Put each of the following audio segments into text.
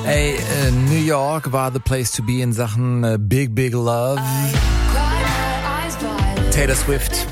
Ey, New York war the place to be in Sachen Big Big Love. Taylor Swift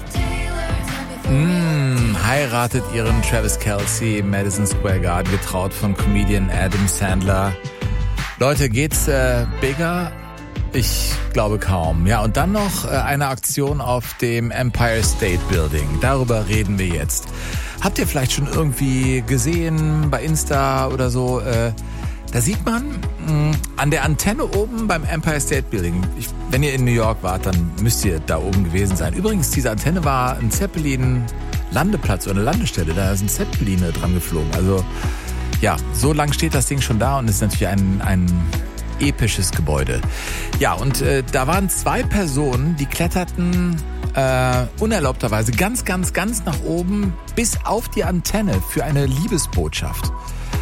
heiratet ihren Travis Kelce im Madison Square Garden, getraut von Comedian Adam Sandler. Leute, geht's bigger? Ich glaube kaum. Ja, und dann noch eine Aktion auf dem Empire State Building. Darüber reden wir jetzt. Habt ihr vielleicht schon irgendwie gesehen bei Insta oder so? Da sieht man an der Antenne oben beim Empire State Building. Wenn ihr in New York wart, dann müsst ihr da oben gewesen sein. Übrigens, diese Antenne war ein Zeppelin-Landeplatz oder eine Landestelle. Da sind Zeppeline dran geflogen. Also ja, so lang steht das Ding schon da und ist natürlich ein episches Gebäude. Ja, und da waren 2 Personen, die kletterten unerlaubterweise ganz nach oben bis auf die Antenne für eine Liebesbotschaft.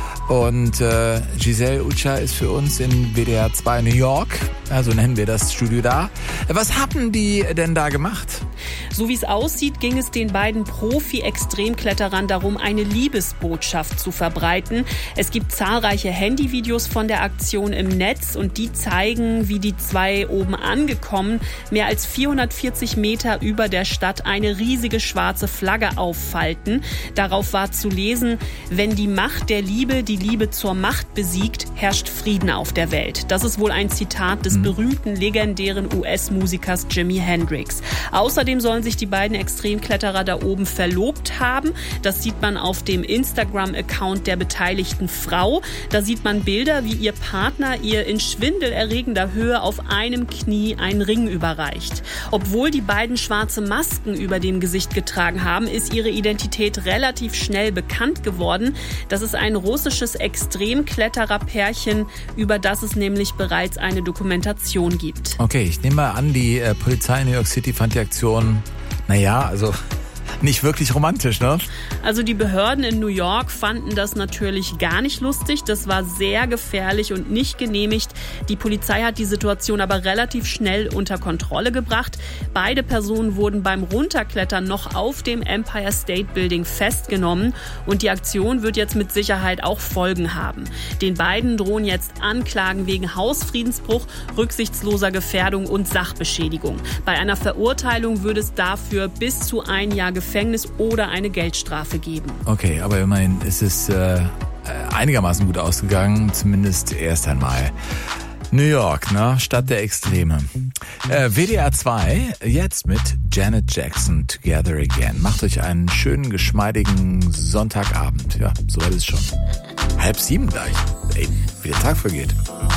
Und Giselle Ucha ist für uns in WDR 2 New York, also nennen wir das Studio da. Was haben die denn da gemacht? So wie es aussieht, ging es den beiden Profi-Extremkletterern darum, eine Liebesbotschaft zu verbreiten. Es gibt zahlreiche Handyvideos von der Aktion im Netz und die zeigen, wie die 2 oben angekommen, mehr als 440 Meter über der Stadt eine riesige schwarze Flagge auffalten. Darauf war zu lesen: Wenn die Macht der Liebe die Liebe zur Macht besiegt, herrscht Frieden auf der Welt. Das ist wohl ein Zitat des berühmten, legendären US-Musikers Jimi Hendrix. Außerdem sollen sich die beiden Extremkletterer da oben verlobt haben. Das sieht man auf dem Instagram-Account der beteiligten Frau. Da sieht man Bilder, wie ihr Partner ihr in schwindelerregender Höhe auf einem Knie einen Ring überreicht. Obwohl die beiden schwarze Masken über dem Gesicht getragen haben, ist ihre Identität relativ schnell bekannt geworden. Das ist ein russisches Extremkletterer-Pärchen, über das es nämlich bereits eine Dokumentation gibt. Okay, ich nehme mal an, die Polizei in New York City fand die Aktion, also nicht wirklich romantisch, ne? Also die Behörden in New York fanden das natürlich gar nicht lustig. Das war sehr gefährlich und nicht genehmigt. Die Polizei hat die Situation aber relativ schnell unter Kontrolle gebracht. Beide Personen wurden beim Runterklettern noch auf dem Empire State Building festgenommen. Und die Aktion wird jetzt mit Sicherheit auch Folgen haben. Den beiden drohen jetzt Anklagen wegen Hausfriedensbruch, rücksichtsloser Gefährdung und Sachbeschädigung. Bei einer Verurteilung würde es dafür bis zu 1 Jahr Gefängnis oder eine Geldstrafe geben. Okay, aber immerhin ist es einigermaßen gut ausgegangen, zumindest erst einmal. New York, ne? Stadt der Extreme. WDR 2, jetzt mit Janet Jackson, Together Again. Macht euch einen schönen, geschmeidigen Sonntagabend. Ja, so ist es schon. 6:30 gleich. Ey, wie der Tag vergeht.